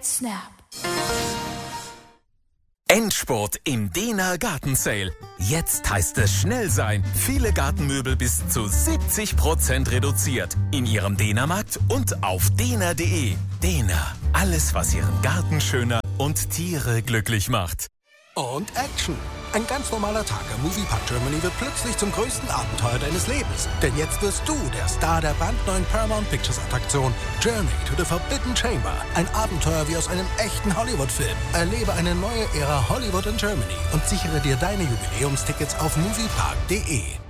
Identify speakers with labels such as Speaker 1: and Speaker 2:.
Speaker 1: Snap.
Speaker 2: Endspurt im Dehner Gartensale. Jetzt heißt es schnell sein. Viele Gartenmöbel bis zu 70% reduziert. In Ihrem Dehnermarkt und auf dehner.de. Dehner. Alles, was Ihren Garten schöner und Tiere glücklich macht.
Speaker 3: Und Action. Ein ganz normaler Tag am Moviepark Germany wird plötzlich zum größten Abenteuer deines Lebens. Denn jetzt wirst du der Star der brandneuen Paramount Pictures Attraktion Journey to the Forbidden Chamber. Ein Abenteuer wie aus einem echten Hollywood-Film. Erlebe eine neue Ära Hollywood in Germany und sichere dir deine Jubiläumstickets auf moviepark.de.